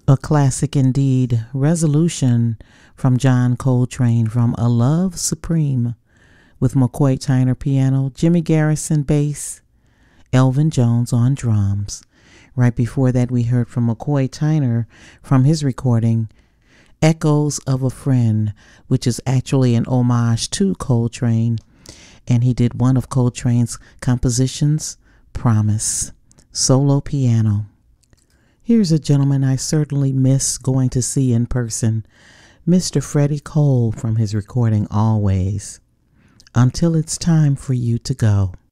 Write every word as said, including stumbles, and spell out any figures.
A classic indeed. Resolution from John Coltrane from A Love Supreme with McCoy Tyner piano, Jimmy Garrison bass, Elvin Jones on drums. Right before that we heard from McCoy Tyner from his recording Echoes of a Friend, which is actually an homage to Coltrane, and he did one of Coltrane's compositions, Promise, solo piano. Here's a gentleman I certainly miss going to see in person, Mister Freddie Cole from his recording Always. Until it's time for you to go.